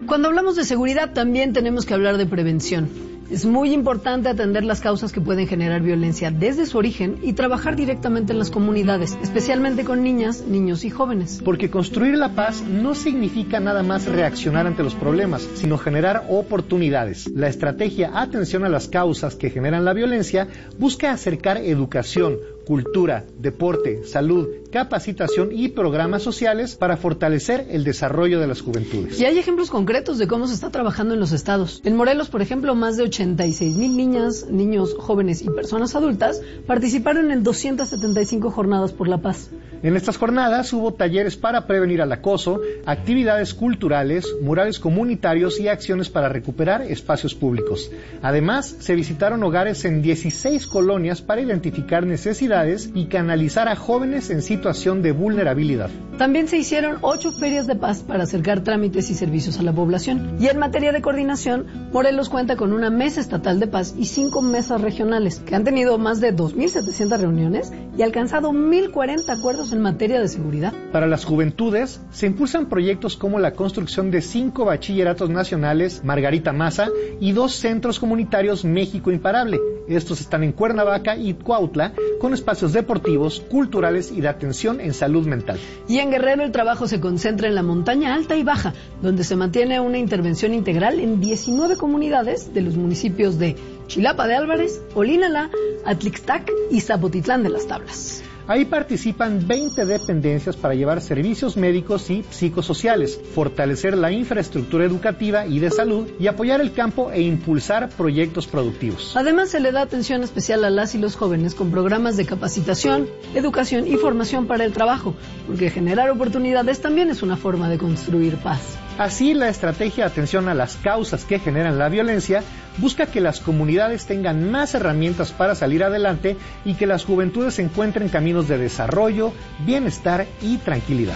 Cuando hablamos de seguridad también tenemos que hablar de prevención. Es muy importante atender las causas que pueden generar violencia desde su origen y trabajar directamente en las comunidades, especialmente con niñas, niños y jóvenes. Porque construir la paz no significa nada más reaccionar ante los problemas, sino generar oportunidades. La estrategia Atención a las causas que generan la violencia busca acercar educación, cultura, deporte, salud, capacitación y programas sociales para fortalecer el desarrollo de las juventudes. Y hay ejemplos concretos de cómo se está trabajando en los estados. En Morelos, por ejemplo, más de 86,000 niñas, niños, jóvenes y personas adultas participaron en 275 jornadas por la paz. En estas jornadas hubo talleres para prevenir el acoso, actividades culturales, murales comunitarios y acciones para recuperar espacios públicos. Además, se visitaron hogares en 16 colonias para identificar necesidades y canalizar a jóvenes en situación de vulnerabilidad. También se hicieron 8 ferias de paz para acercar trámites y servicios a la población. Y en materia de coordinación, Morelos cuenta con una mesa estatal de paz y 5 mesas regionales, que han tenido más de 2,700 reuniones y alcanzado 1,040 acuerdos en materia de seguridad. Para las juventudes, se impulsan proyectos como la construcción de 5 bachilleratos nacionales Margarita Maza y 2 centros comunitarios México Imparable. Estos están en Cuernavaca y Cuautla, con espacios deportivos, culturales y de atención en salud mental. Y en Guerrero el trabajo se concentra en la montaña alta y baja, donde se mantiene una intervención integral en 19 comunidades de los municipios de Chilapa de Álvarez, Olinalá, Atlixtac y Zapotitlán de las Tablas. Ahí participan 20 dependencias para llevar servicios médicos y psicosociales, fortalecer la infraestructura educativa y de salud y apoyar el campo e impulsar proyectos productivos. Además, se le da atención especial a las y los jóvenes con programas de capacitación, educación y formación para el trabajo, porque generar oportunidades también es una forma de construir paz. Así, la estrategia Atención a las causas que generan la violencia busca que las comunidades tengan más herramientas para salir adelante y que las juventudes encuentren caminos de desarrollo, bienestar y tranquilidad.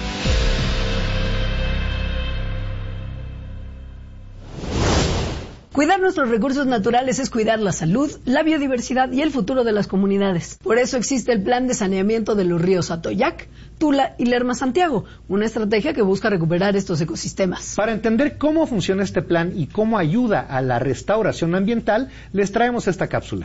Cuidar nuestros recursos naturales es cuidar la salud, la biodiversidad y el futuro de las comunidades. Por eso existe el Plan de Saneamiento de los ríos Atoyac, Tula y Lerma Santiago, una estrategia que busca recuperar estos ecosistemas. Para entender cómo funciona este plan y cómo ayuda a la restauración ambiental, les traemos esta cápsula.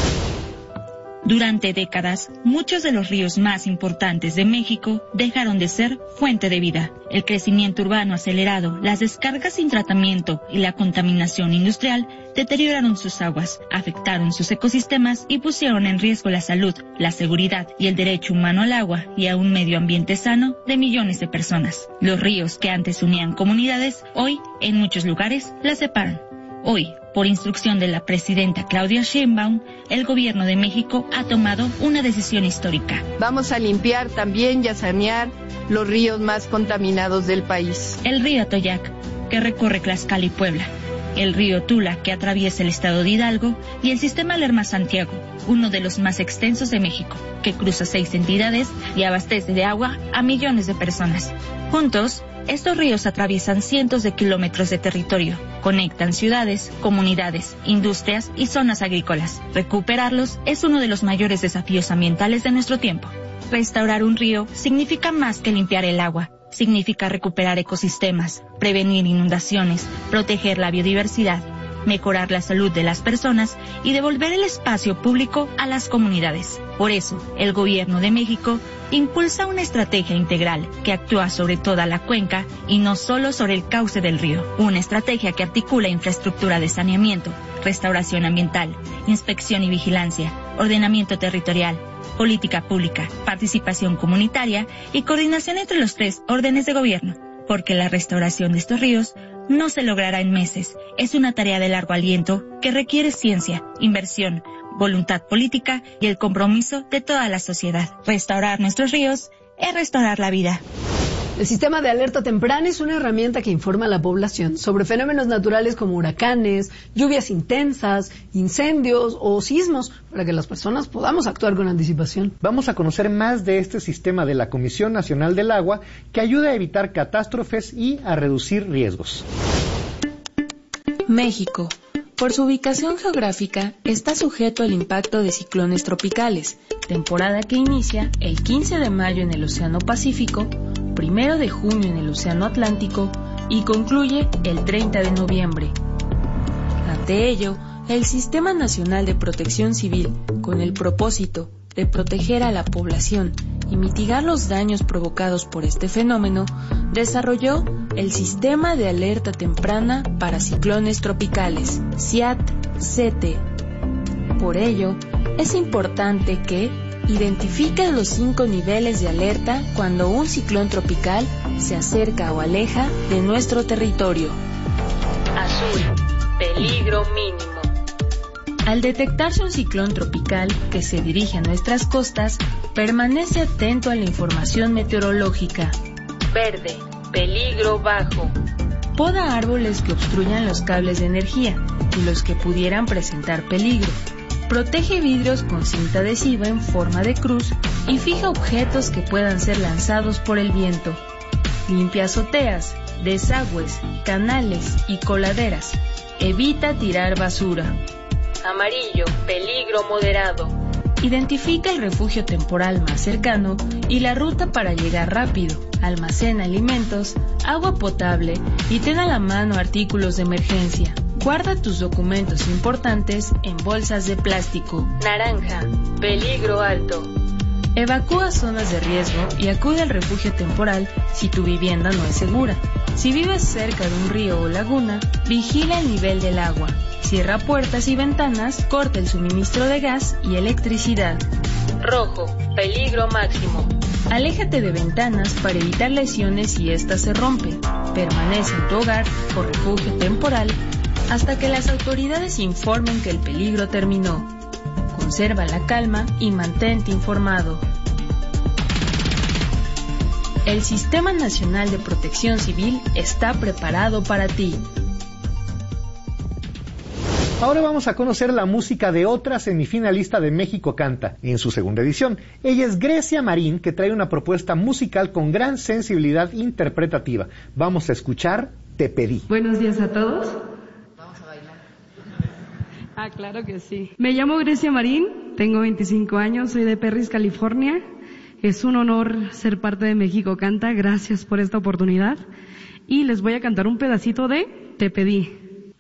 Durante décadas, muchos de los ríos más importantes de México dejaron de ser fuente de vida. El crecimiento urbano acelerado, las descargas sin tratamiento y la contaminación industrial deterioraron sus aguas, afectaron sus ecosistemas y pusieron en riesgo la salud, la seguridad y el derecho humano al agua y a un medio ambiente sano de millones de personas. Los ríos que antes unían comunidades, hoy, en muchos lugares, las separan. Hoy, por instrucción de la presidenta Claudia Sheinbaum, el gobierno de México ha tomado una decisión histórica. Vamos a limpiar también y a sanear los ríos más contaminados del país. El río Atoyac, que recorre Tlaxcala y Puebla. El río Tula, que atraviesa el estado de Hidalgo. Y el sistema Lerma Santiago, uno de los más extensos de México, que cruza 6 entidades y abastece de agua a millones de personas. Juntos, estos ríos atraviesan cientos de kilómetros de territorio, conectan ciudades, comunidades, industrias y zonas agrícolas. Recuperarlos es uno de los mayores desafíos ambientales de nuestro tiempo. Restaurar un río significa más que limpiar el agua, significa recuperar ecosistemas, prevenir inundaciones, proteger la biodiversidad, mejorar la salud de las personas y devolver el espacio público a las comunidades. Por eso, el Gobierno de México impulsa una estrategia integral que actúa sobre toda la cuenca y no solo sobre el cauce del río. Una estrategia que articula infraestructura de saneamiento, restauración ambiental, inspección y vigilancia, ordenamiento territorial, política pública, participación comunitaria y coordinación entre los 3 órdenes de gobierno. Porque la restauración de estos ríos no se logrará en meses. Es una tarea de largo aliento que requiere ciencia, inversión, voluntad política y el compromiso de toda la sociedad. Restaurar nuestros ríos es restaurar la vida. El sistema de alerta temprana es una herramienta que informa a la población sobre fenómenos naturales como huracanes, lluvias intensas, incendios o sismos, para que las personas podamos actuar con anticipación. Vamos a conocer más de este sistema de la Comisión Nacional del Agua que ayuda a evitar catástrofes y a reducir riesgos. México, por su ubicación geográfica, está sujeto al impacto de ciclones tropicales, temporada que inicia el 15 de mayo en el Océano Pacífico, 1 de junio en el Océano Atlántico y concluye el 30 de noviembre. Ante ello, el Sistema Nacional de Protección Civil, con el propósito de proteger a la población y mitigar los daños provocados por este fenómeno, desarrolló el Sistema de Alerta Temprana para Ciclones Tropicales, SIAT-CT. Por ello, es importante que identifique los 5 niveles de alerta cuando un ciclón tropical se acerca o aleja de nuestro territorio. Azul, peligro mínimo. Al detectarse un ciclón tropical que se dirige a nuestras costas, permanece atento a la información meteorológica. Verde, peligro bajo. Poda árboles que obstruyan los cables de energía y los que pudieran presentar peligro. Protege vidrios con cinta adhesiva en forma de cruz y fija objetos que puedan ser lanzados por el viento. Limpia azoteas, desagües, canales y coladeras. Evita tirar basura. Amarillo, peligro moderado. Identifica el refugio temporal más cercano y la ruta para llegar rápido. Almacena alimentos, agua potable y ten a la mano artículos de emergencia. Guarda tus documentos importantes en bolsas de plástico. Naranja, peligro alto. Evacúa zonas de riesgo y acude al refugio temporal si tu vivienda no es segura. Si vives cerca de un río o laguna, vigila el nivel del agua. Cierra puertas y ventanas, corta el suministro de gas y electricidad. Rojo, peligro máximo. Aléjate de ventanas para evitar lesiones si éstas se rompen. Permanece en tu hogar o refugio temporal hasta que las autoridades informen que el peligro terminó. Conserva la calma y mantente informado. El Sistema Nacional de Protección Civil está preparado para ti. Ahora vamos a conocer la música de otra semifinalista de México Canta, en su segunda edición. Ella es Grecia Marín, que trae una propuesta musical con gran sensibilidad interpretativa. Vamos a escuchar Te Pedí. Buenos días a todos. Claro que sí. Me llamo Grecia Marín, tengo 25 años, soy de Perris, California. Es un honor ser parte de México Canta, gracias por esta oportunidad. Y les voy a cantar un pedacito de Te Pedí.